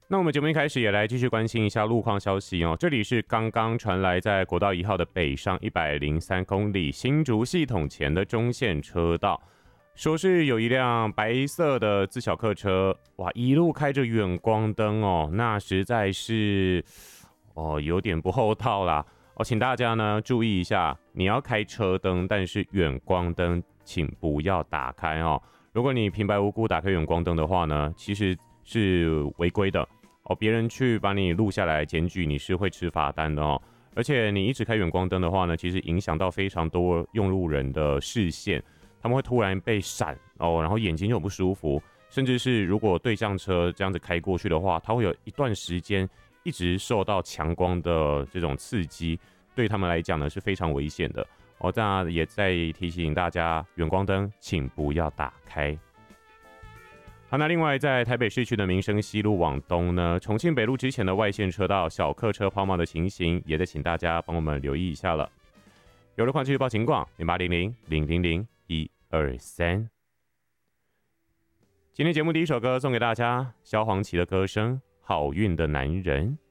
那我们节目一开始也来继续关心一下路况消息哦。这里是刚刚传来在国道1号的北上103公里新竹系统前的中线车道，说是有一辆白色的自小客车，哇，一路开着远光灯哦，那实在是有点不厚道啦哦，请大家呢注意一下，你要开车灯，但是远光灯请不要打开哦。如果你平白无故打开远光灯的话呢，其实是违规的。别人去把你录下来检举，你是会吃罚单的哦。而且你一直开远光灯的话呢，其实影响到非常多用路人的视线，他们会突然被闪哦，然后眼睛就很不舒服，甚至是如果对向车这样子开过去的话，它会有一段时间一直受到强光的这种刺激，对他们来讲呢是非常危险的哦。那也在提醒大家，远光灯请不要打开。好，那另外在台北市区的民生西路往东呢，重庆北路之前的外线车道小客车抛锚的情形，也得请大家帮我们留意一下了。有路况继续报情况0800-000-123。今天节目第一首歌送给大家，萧煌奇的歌声《好运的男人》。